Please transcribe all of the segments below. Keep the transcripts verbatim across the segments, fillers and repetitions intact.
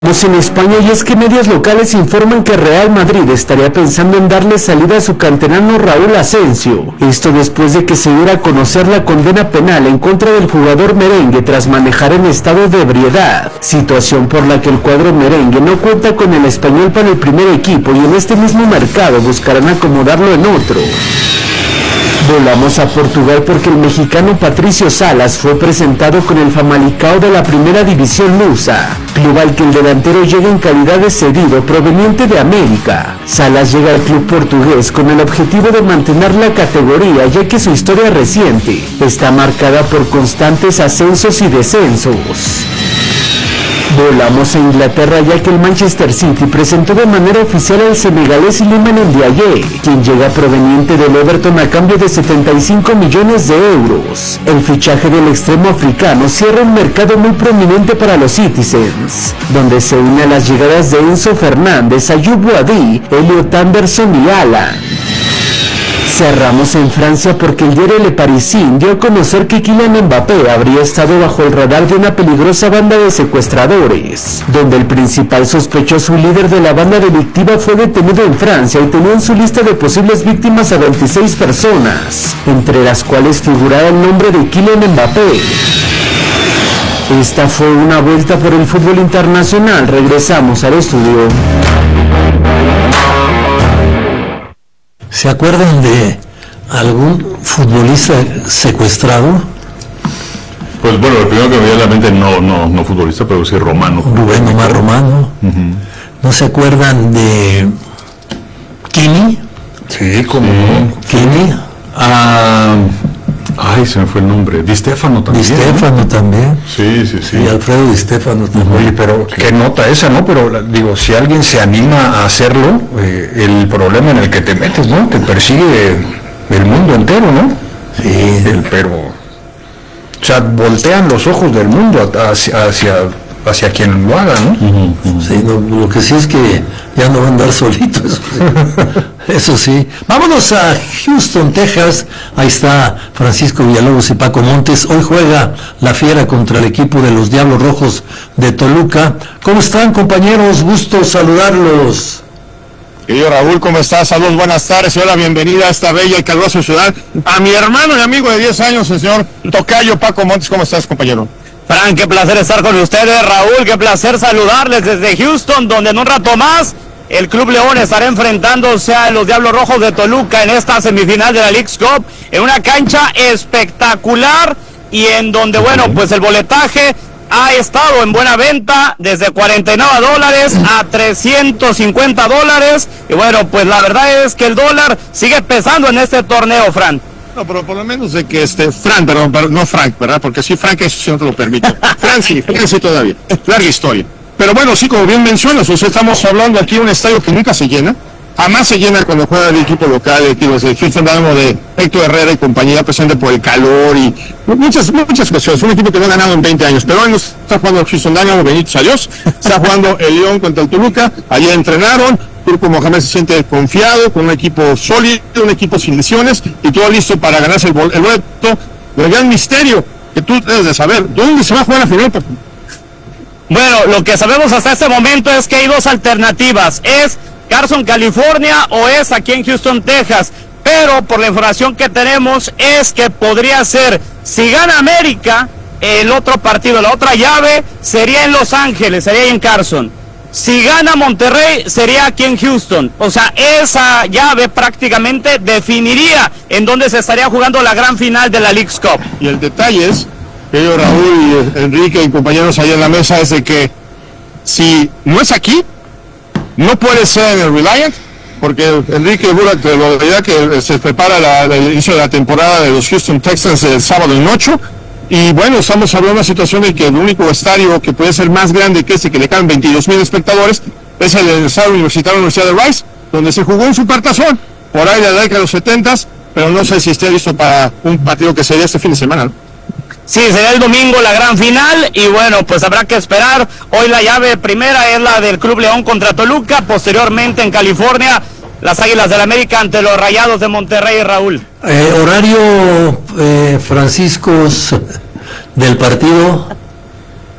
En España, y es que medios locales informan que Real Madrid estaría pensando en darle salida a su canterano Raúl Asensio, esto después de que se diera a conocer la condena penal en contra del jugador merengue tras manejar en estado de ebriedad, situación por la que el cuadro merengue no cuenta con el español para el primer equipo y en este mismo mercado buscarán acomodarlo en otro. Volamos a Portugal porque el mexicano Patricio Salas fue presentado con el Famalicão de la primera división lusa, club al que el delantero llega en calidad de cedido proveniente de América. Salas llega al club portugués con el objetivo de mantener la categoría, ya que su historia reciente está marcada por constantes ascensos y descensos. Volamos a Inglaterra ya que el Manchester City presentó de manera oficial al senegalés Iliman Ndiaye, quien llega proveniente del Everton a cambio de setenta y cinco millones de euros. El fichaje del extremo africano cierra un mercado muy prominente para los Citizens, donde se une a las llegadas de Enzo Fernández, Ayoub Boadi, Elliot Anderson y Alan. Cerramos en Francia porque el diario Le Parisien dio a conocer que Kylian Mbappé habría estado bajo el radar de una peligrosa banda de secuestradores, donde el principal sospechoso y líder de la banda delictiva fue detenido en Francia y tenía en su lista de posibles víctimas a veintiséis personas, entre las cuales figuraba el nombre de Kylian Mbappé. Esta fue una vuelta por el fútbol internacional. Regresamos al estudio. ¿Se acuerdan de algún futbolista secuestrado? Pues bueno, lo primero que me viene a la mente, no, no, no futbolista, pero sí Romano. Rubén Omar Romano. Uh-huh. ¿No se acuerdan de Kini? Sí, como no. Kini. Ah, ay, se me fue el nombre. Di Stéfano también. Di Stéfano también. Sí, sí, sí. Y Alfredo Di Stéfano también. Oye, pero qué nota esa, ¿no? Pero digo, si alguien se anima a hacerlo, eh, el problema en el que te metes, ¿no? Te persigue el mundo entero, ¿no? Sí. El, pero, o sea, voltean los ojos del mundo hacia, hacia, hacia quien lo haga, ¿no? Uh-huh, uh-huh. Sí, no, lo que sí es que ya no va a andar solito, eso sí. Eso sí. Vámonos a Houston, Texas. Ahí está Francisco Villalobos y Paco Montes. Hoy juega la Fiera contra el equipo de los Diablos Rojos de Toluca. ¿Cómo están, compañeros? Gusto saludarlos. Querido Raúl, ¿cómo estás? Saludos, buenas tardes y hola, bienvenida a esta bella y calurosa ciudad. A mi hermano y amigo de diez años, el señor tocayo Paco Montes. ¿Cómo estás, compañero? Fran, qué placer estar con ustedes. Raúl, qué placer saludarles desde Houston, donde en un rato más el Club León estará enfrentándose a los Diablos Rojos de Toluca en esta semifinal de la Leagues Cup, en una cancha espectacular y en donde, bueno, pues el boletaje ha estado en buena venta desde cuarenta y nueve dólares a trescientos cincuenta dólares. Y bueno, pues la verdad es que el dólar sigue pesando en este torneo, Fran. No, pero por lo menos de que este, Fran, perdón, pero no Frank, ¿verdad? Porque si Frank eso sí no te lo permito. Fran sí, Fran sí todavía. Larga historia. Pero bueno, sí, como bien mencionas, o sea, estamos hablando aquí de un estadio que nunca se llena. Jamás se llena cuando juega el equipo local, el equipo de Houston Dynamo de Héctor Herrera y compañía, presente por el calor y muchas muchas cuestiones. Un equipo que no ha ganado en veinte años, pero hoy no está jugando el Houston Dynamo, bendito a Dios. Está jugando el León contra el Toluca. Ayer entrenaron. Grupo Mohamed se siente confiado, con un equipo sólido, un equipo sin lesiones y todo listo para ganarse el, bol- el boleto del gran misterio que tú debes de saber. ¿Dónde se va a jugar la final? Bueno, lo que sabemos hasta este momento es que hay dos alternativas. Es Carson, California, o es aquí en Houston, Texas. Pero por la información que tenemos es que podría ser, si gana América, el otro partido, la otra llave, sería en Los Ángeles, sería en Carson. Si gana Monterrey, sería aquí en Houston. O sea, esa llave prácticamente definiría en dónde se estaría jugando la gran final de la Leagues Cup. Y el detalle es, querido Raúl y Enrique y compañeros allá en la mesa, es de que si no es aquí, no puede ser en el Reliant, porque Enrique Burak te lo dirá que se prepara la, la, el inicio de la temporada de los Houston Texans el sábado en ocho. Y bueno, estamos hablando de una situación de que el único estadio que puede ser más grande que este, que le caben veintidós mil espectadores, es el estadio universitario de la Universidad de Rice, donde se jugó un supertazón por ahí de la década de los setentas, pero no sé si esté listo para un partido que sería este fin de semana, ¿no? Sí, será el domingo la gran final y bueno, pues habrá que esperar. Hoy la llave primera es la del Club León contra Toluca, posteriormente en California, las Águilas del América ante los Rayados de Monterrey, Raúl. Eh, horario, eh, Francisco, del partido.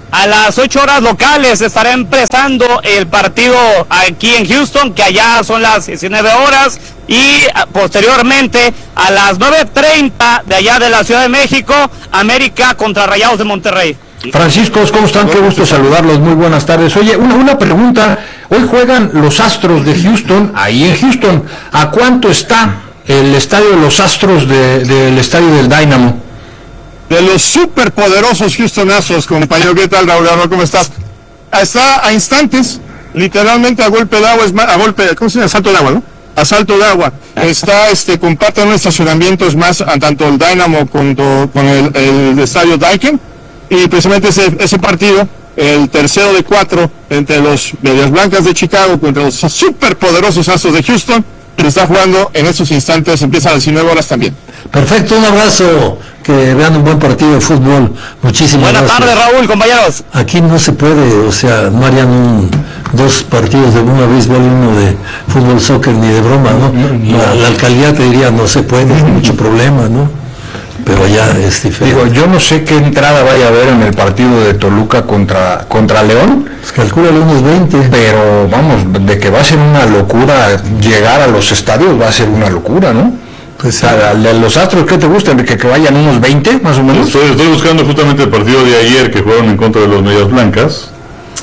a las ocho horas locales estará empezando el partido aquí en Houston, que allá son las diecinueve horas, y posteriormente a las nueve treinta de allá de la Ciudad de México, América contra Rayados de Monterrey. Francisco, ¿cómo están? Qué gusto saludarlos, muy buenas tardes. Oye, una, una pregunta, hoy juegan los Astros de Houston, ahí en Houston, ¿a cuánto está el estadio de los Astros de, del estadio del Dynamo? De los superpoderosos Houston Astros, compañero. ¿Qué tal, Raúl? ¿Cómo estás? Está a instantes, literalmente a golpe de agua, es más, a golpe, ¿cómo se llama? Asalto de agua, ¿no? Asalto de agua. Está, este, comparten un estacionamiento, es más, tanto el Dynamo con, con el, el estadio Daikin, y precisamente ese, ese partido, el tercero de cuatro, entre los Medias Blancas de Chicago contra los superpoderosos Astros de Houston, que está jugando en estos instantes, empieza a las diecinueve horas también. Perfecto, un abrazo, que vean un buen partido de fútbol. Muchísimas Buenas gracias. tardes, Raúl, compañeros. Aquí no se puede, o sea, no harían un, dos partidos de uno de béisbol y uno de fútbol, soccer, ni de broma, ¿no? no. La, la alcaldía te diría, no se puede, es mucho problema, ¿no? Pero ya es diferente. Digo, yo no sé qué entrada vaya a haber en el partido de Toluca contra, contra León, Pues calcúlale unos veinte. pero vamos, de que va a ser una locura llegar a los estadios, va a ser una locura, ¿no? Pues O sea, de los Astros, ¿qué te gusta? ¿De que, que vayan unos veinte, más o menos? Estoy, estoy buscando justamente el partido de ayer que jugaron en contra de los Medias Blancas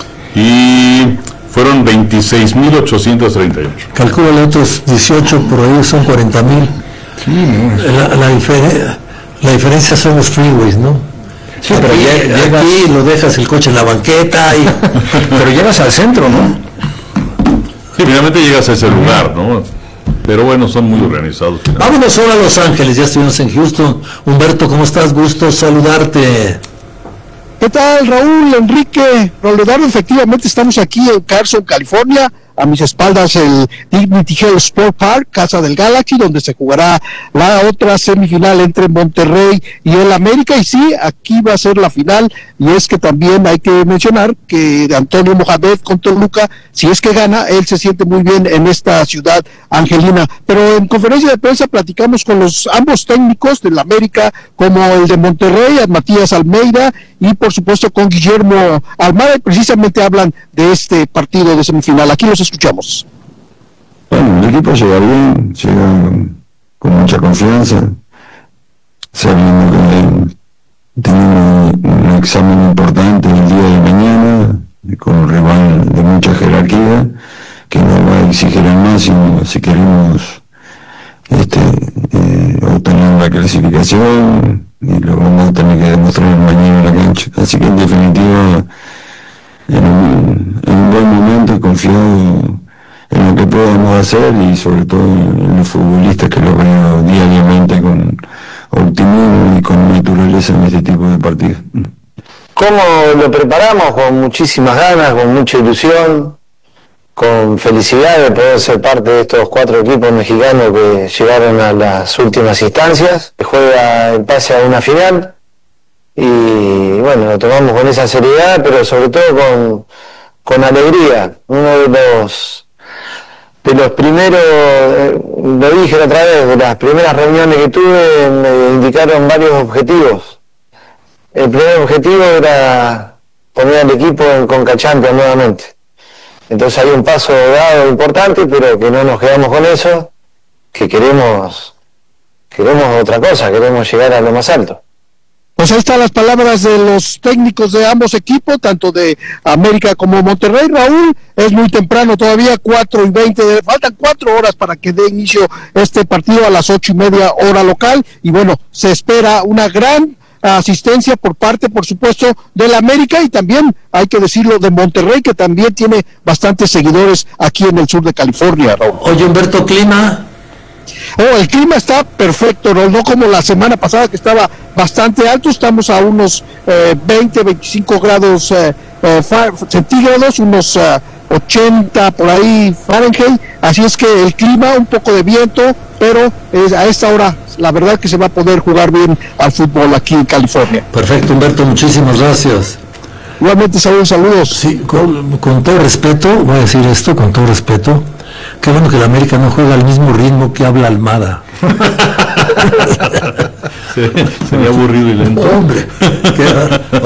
y fueron veintiséis mil ochocientos treinta y ocho. calcúlale otros dieciocho, por ahí son cuarenta mil. Sí, no, La, la, difere- la diferencia son los freeways, ¿no? sí, pero aquí, lle- llegas, aquí lo dejas el coche en la banqueta y pero llegas al centro, ¿no? Sí, finalmente llegas a ese lugar, ¿no? Pero bueno, son muy organizados. finalmente. vámonos ahora a Los Ángeles, ya estuvimos en Houston. Humberto, ¿cómo estás? Gusto saludarte. ¿Qué tal, Raúl, Enrique, Roldán? Efectivamente estamos aquí en Carson, California. A mis espaldas el Dignity Health Sport Park, casa del Galaxy, donde se jugará la otra semifinal entre Monterrey y el América. Y sí, aquí va a ser la final. Y es que también hay que mencionar que Antonio Mohamed con Toluca, si es que gana, él se siente muy bien en esta ciudad angelina. Pero en conferencia de prensa platicamos con los ambos técnicos del América, como el de Monterrey, a Matías Almeida, y por supuesto con Guillermo Almada, y precisamente hablan de este partido de semifinal. Aquí los escuchamos. Bueno, el equipo llega bien, llega con mucha confianza, sabiendo que tenemos un examen importante el día de mañana, con un rival de mucha jerarquía, que nos va a exigir el máximo si queremos este, eh, obtener la clasificación, y lo vamos a tener que demostrar mañana en la cancha. Así que en definitiva, en un, en un buen momento y confiado en lo que podemos hacer, y sobre todo en los futbolistas, que lo veo diariamente con optimismo y con naturaleza en este tipo de partidos. ¿Cómo lo preparamos? Con muchísimas ganas, con mucha ilusión, con felicidad de poder ser parte de estos cuatro equipos mexicanos que llegaron a las últimas instancias. Se juega el pase a una final y bueno, lo tomamos con esa seriedad, pero sobre todo con, con alegría. Uno de los de los primeros, eh, lo dije la otra vez, de las primeras reuniones que tuve, me indicaron varios objetivos. El primer objetivo era poner al equipo en Conca Champions nuevamente. Entonces hay un paso dado importante, pero que no nos quedamos con eso, que queremos queremos otra cosa, queremos llegar a lo más alto. Pues ahí están las palabras de los técnicos de ambos equipos, tanto de América como Monterrey. Raúl, es muy temprano todavía, cuatro y veinte, de, faltan cuatro horas para que dé inicio este partido a las ocho y media hora local, y bueno, se espera una gran asistencia por parte, por supuesto, del América, y también, hay que decirlo, de Monterrey, que también tiene bastantes seguidores aquí en el sur de California, Raúl. Oye, Humberto, ¿clima? Oh, el clima está perfecto, no, no como la semana pasada, que estaba bastante alto. Estamos a unos eh, veinte, veinticinco grados eh, eh, centígrados, unos eh, ochenta por ahí Fahrenheit, así es que el clima, un poco de viento, pero eh, a esta hora la verdad que se va a poder jugar bien al fútbol aquí en California. Perfecto, Humberto, muchísimas gracias. Igualmente, saludos, saludos. Sí, con, con todo respeto, voy a decir esto, con todo respeto, qué bueno que el América no juega al mismo ritmo que habla Almada. Sería aburrido y lento. Hombre, qué, para,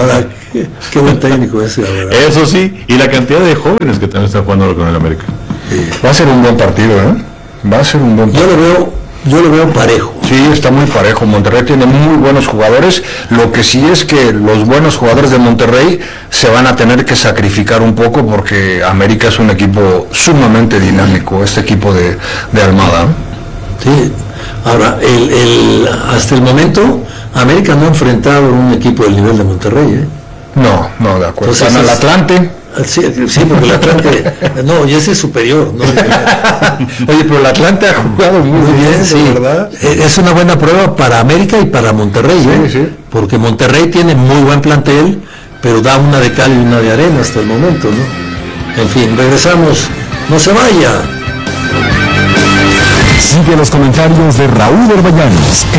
Qué buen técnico ese, la verdad. Eso sí, y la cantidad de jóvenes que también están jugando con el América. Va a ser un buen partido, ¿eh? Va a ser un buen partido. Yo lo veo, yo lo veo parejo. Sí, está muy parejo. Monterrey tiene muy buenos jugadores. Lo que sí es que los buenos jugadores de Monterrey se van a tener que sacrificar un poco porque América es un equipo sumamente dinámico, este equipo de, de Almada. Sí. Ahora, el, el, hasta el momento, América no ha enfrentado a un equipo del nivel de Monterrey, ¿eh? No, no, de acuerdo. Entonces, Van al es, Atlante. Sí, sí, porque el Atlante, no, y ese es superior, ¿no? Oye, pero el Atlante ha jugado muy, muy bien, bien, sí, ¿verdad? Es una buena prueba para América y para Monterrey, ¿eh? Sí, sí. Porque Monterrey tiene muy buen plantel, pero da una de cal y una de arena hasta el momento, ¿no? En fin, regresamos, no se vaya. Sigue los comentarios de Raúl Orbañanos